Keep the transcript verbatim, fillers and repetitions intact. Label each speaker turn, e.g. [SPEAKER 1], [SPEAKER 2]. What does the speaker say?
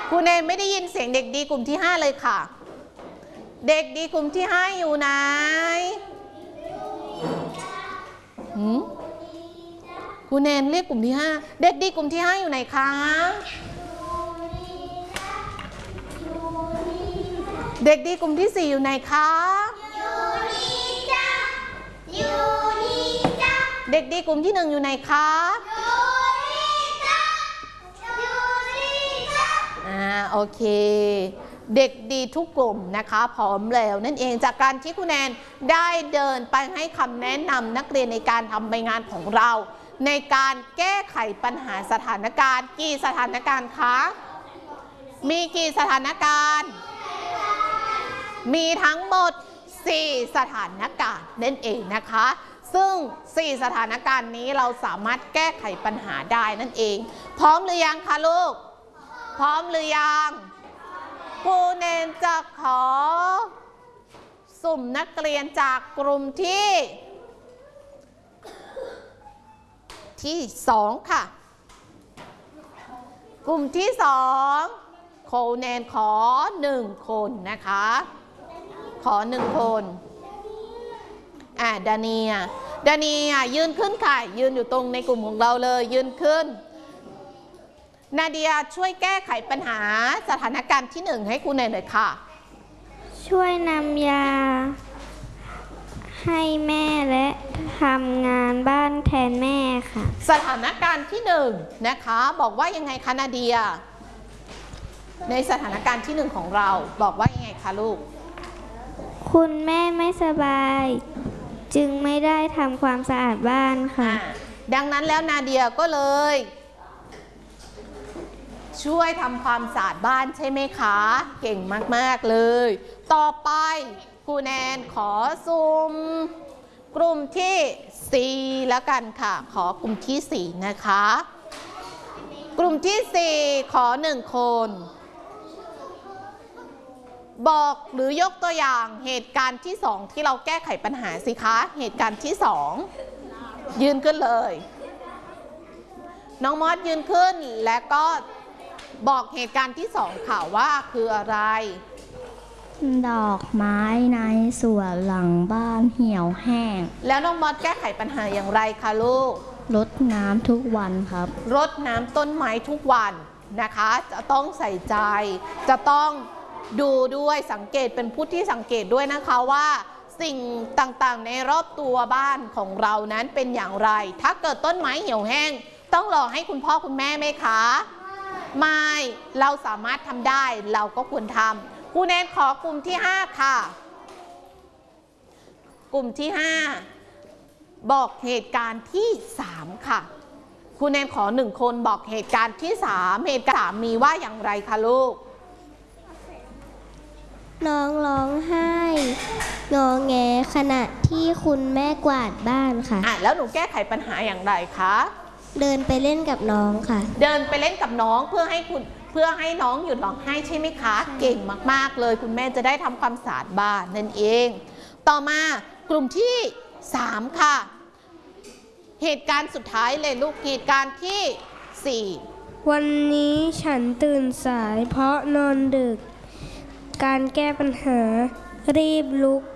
[SPEAKER 1] ครูเนนไม่ได้ยินเสียงเด็กดีกลุ่มที่ห้าเลยค่ะเด็กดีกลุ่มที่ห้าอยู่ไหนหืมครูเนนเรียกกลุ่มที่ห้าเด็กดีกลุ่มที่ห้าอยู่ไหนคะเด็กดีกลุ่มที่สี่อยู่ไหนคะเด็กดีกลุ่มที่หนึ่งอยู่ไหนคะอ่าโอเคเด็กดีทุกกลุ่มนะคะพร้อมแล้วนั่นเองจากการที่คุณแนนได้เดินไปให้คำแนะนำนักเรียนในการทำใบงานของเราในการแก้ไขปัญหาสถานการณ์กี่สถานการณ์คะมีกี่สถานการณ์มีทั้งหมดสี่สถานการณ์นั่นเองนะคะซึ่งสี่สถานการณ์นี้เราสามารถแก้ไขปัญหาได้นั่นเองพร้อมหรือยังคะลูกพร้อมหรือยังครูเนนจะขอสุ่มนักเรียนจากกลุ่มที่ที่สองค่ะกลุ่มที่สองครูเนนขอหนึ่งคนนะคะขอหนึ่งคนอ่ะดานีอ่ะดานีอ่ะยืนขึ้นค่ะยืนอยู่ตรงในกลุ่มของเราเลยยืนขึ้นนาเดียช่วยแก้ไขปัญหาสถานการณ์ที่หนึ่งให้ครูเนนหน่อยค่ะ
[SPEAKER 2] ช่วยนำยาให้แม่และทำงานบ้านแทนแม่ค่ะ
[SPEAKER 1] สถานการณ์ที่หนึ่งนะคะบอกว่ายังไงคะนาเดียในสถานการณ์ที่หนึ่งของเราบอกว่ายังไงคะลูก
[SPEAKER 2] คุณแม่ไม่สบายจึงไม่ได้ทำความสะอาดบ้านค่ะ
[SPEAKER 1] ดังนั้นแล้วนาเดียก็เลยช่วยทำความสะอาดบ้านใช่ไหมคะเก่งมากๆเลยต่อไปครูแนนขอซุ่มกลุ่มที่สี่แล้วกันค่ะขอกลุ่มที่สี่นะคะกลุ่มที่สี่ขอหนึ่งคนบอกหรือยกตัวอย่างเหตุการณ์ที่สองที่เราแก้ไขปัญหาสิคะเหตุการณ์ที่สองยืนขึ้นเลยน้องมอสยืนขึ้นและก็บอกเหตุการณ์ที่สองค่ะว่าคืออะไร
[SPEAKER 2] ดอกไม้ในสวนหลังบ้านเหี่ยวแห้ง
[SPEAKER 1] แล้วน้องมอสแก้ไขปัญหาอย่างไรคะลูก
[SPEAKER 2] รดน้ำทุกวันครับ
[SPEAKER 1] รดน้ำต้นไม้ทุกวันนะคะจะต้องใส่ใจจะต้องดูด้วยสังเกตเป็นผู้ที่สังเกตด้วยนะคะว่าสิ่งต่างๆในรอบตัวบ้านของเรานั้นเป็นอย่างไรถ้าเกิดต้นไม้เหี่ยวแห้งต้องรอให้คุณพ่อคุณแม่ไหมคะไม่เราสามารถทำได้เราก็ควรทำครูแนนขอกลุ่มที่ห้าค่ะกลุ่มที่ห้าบอกเหตุการณ์ที่สามค่ะครูแนนขอหนึ่งคนบอกเหตุการณ์ที่สามเหตุการณ์สามมีว่าอย่างไรคะลูก
[SPEAKER 2] น้องร้องไห้งอแงขณะที่คุณแม่กวาดบ้านค่ะ
[SPEAKER 1] อ่ะแล้วหนูแก้ไขปัญหาอย่างไรคะ
[SPEAKER 2] เดินไปเล่นกับน้องค่ะ
[SPEAKER 1] เดินไปเล่นกับน้องเพื่อให้คุณเพื่อให้น้องหยุดร้องไห้ใช่ไหมคะเก่งมากๆเลยคุณแม่จะได้ทำความสะอาดบ้านนั่นเองต่อมากลุ่มที่สามค่ะเหตุการณ์สุดท้ายเลยลูกเหตุการณ์ที่สี่
[SPEAKER 2] วันนี้ฉันตื่นสายเพราะนอนดึกการแก้ปัญหารีบลุก